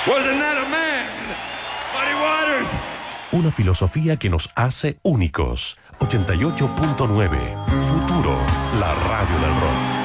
Wasn't that a man? Muddy Waters. Una filosofía que nos hace únicos. 88.9. Futuro, la radio del rock.